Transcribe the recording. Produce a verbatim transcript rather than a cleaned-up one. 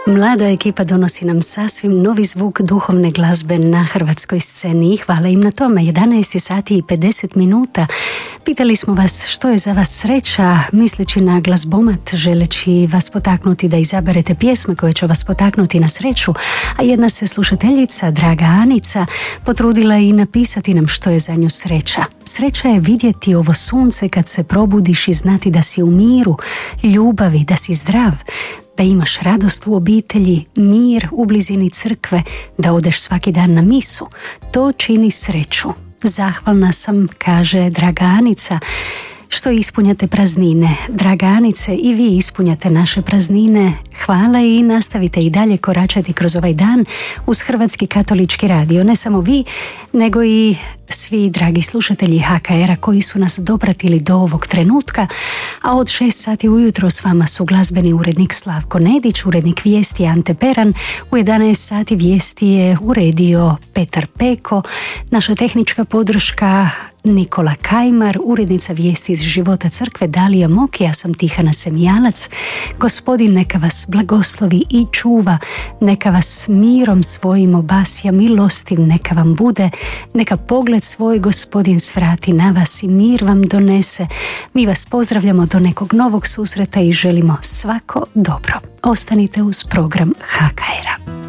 Mlada ekipa donosi nam sasvim novi zvuk duhovne glazbe na hrvatskoj sceni i hvala im na tome. jedanaest sati i pedeset minuta. Pitali smo vas što je za vas sreća, misleći na glazbomat, želeći vas potaknuti da izaberete pjesme koje će vas potaknuti na sreću, a jedna se slušateljica, draga Anica, potrudila i napisati nam što je za nju sreća. Sreća je vidjeti ovo sunce kad se probudiš i znati da si u miru, ljubavi, da si zdrav, da imaš radost u obitelji, mir u blizini crkve, da odeš svaki dan na misu. To čini sreću. Zahvalna sam, kaže draga Anica, što ispunjate praznine. Draga Anice, i vi ispunjate naše praznine. Hvala i nastavite i dalje koračati kroz ovaj dan uz Hrvatski katolički radio. Ne samo vi, nego i svi dragi slušatelji H K R-a koji su nas dopratili do ovog trenutka, a od šest sati ujutro s vama su glazbeni urednik Slavko Nedić, urednik vijesti Ante Peran, u jedanaest sati vijesti je uredio Petar Peko, naša tehnička podrška Nikola Kajmar, urednica vijesti iz života crkve Dalija Moki, ja sam Tihana Semijanac. Gospodin neka vas blagoslovi i čuva, neka vas mirom svojim obasja, milostiv neka vam bude, neka pogled svoj Gospodin svrati na vas i mir vam donese. Mi vas pozdravljamo do nekog novog susreta i želimo svako dobro. Ostanite uz program H K R-a.